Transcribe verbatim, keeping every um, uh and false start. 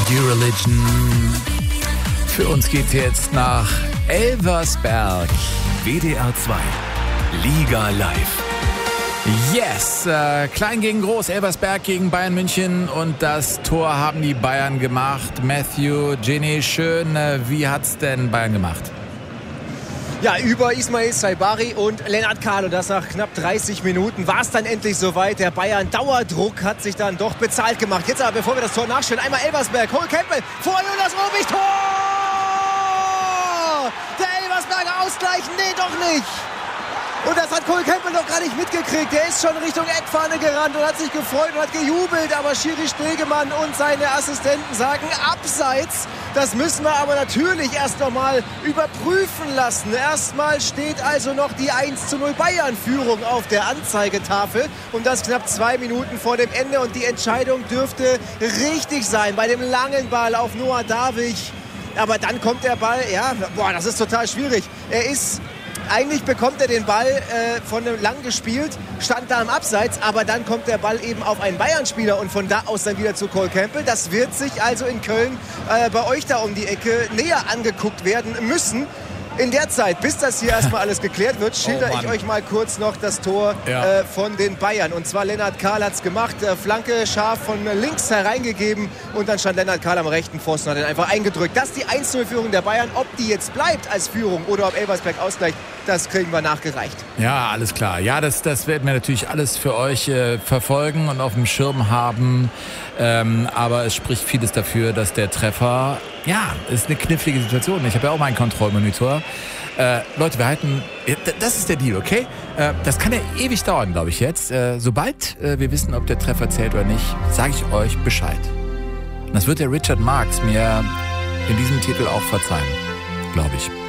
Pure Religion. Für uns geht's jetzt nach Elversberg. W D R zwei, Liga live. Yes, äh, klein gegen groß, Elversberg gegen Bayern München und das Tor haben die Bayern gemacht. Matthew, Ginny, schön. Äh, wie hat's denn Bayern gemacht? Ja, über Ismail Saibari und Lennart Kahl. Und das nach knapp dreißig Minuten war es dann endlich soweit. Der Bayern-Dauerdruck hat sich dann doch bezahlt gemacht. Jetzt aber, bevor wir das Tor nachstellen, einmal Elversberg. Cole Campbell vor Jonas Obig. Tor! Der Elversberger Ausgleich? Nee, doch nicht. Und das hat Cole Campbell noch gar nicht mitgekriegt. Der ist schon Richtung Eckfahne gerannt und hat sich gefreut und hat gejubelt. Aber Schiri Stegemann und seine Assistenten sagen abseits. Das müssen wir aber natürlich erst noch mal überprüfen lassen. Erstmal steht also noch die eins zu null Bayern-Führung auf der Anzeigetafel. Und das knapp zwei Minuten vor dem Ende. Und die Entscheidung dürfte richtig sein bei dem langen Ball auf Noah Davig. Aber dann kommt der Ball, ja, boah, das ist total schwierig. Er ist... Eigentlich bekommt er den Ball äh, von einem lang gespielt, stand da im Abseits, aber dann kommt der Ball eben auf einen Bayern-Spieler und von da aus dann wieder zu Cole Campbell. Das wird sich also in Köln äh, bei euch da um die Ecke näher angeguckt werden müssen. In der Zeit, bis das hier erstmal alles geklärt wird, schilder oh ich euch mal kurz noch das Tor ja. äh, von den Bayern. Und zwar Lennart Kahl hat es gemacht, äh, Flanke scharf von links hereingegeben und dann stand Lennart Kahl am rechten Pfosten, hat ihn einfach eingedrückt. Das ist die eins zu null Führung der Bayern. Ob die jetzt bleibt als Führung oder ob Elversberg ausgleicht, das kriegen wir nachgereicht. Ja, alles klar. Ja, das, das werden wir natürlich alles für euch äh, verfolgen und auf dem Schirm haben. Ähm, aber es spricht vieles dafür, dass der Treffer, ja, ist eine knifflige Situation. Ich habe ja auch meinen Kontrollmonitor. Äh, Leute, wir halten, das ist der Deal, okay? Äh, das kann ja ewig dauern, glaube ich jetzt. Äh, sobald äh, wir wissen, ob der Treffer zählt oder nicht, sage ich euch Bescheid. Und das wird der Richard Marx mir in diesem Titel auch verzeihen, glaube ich.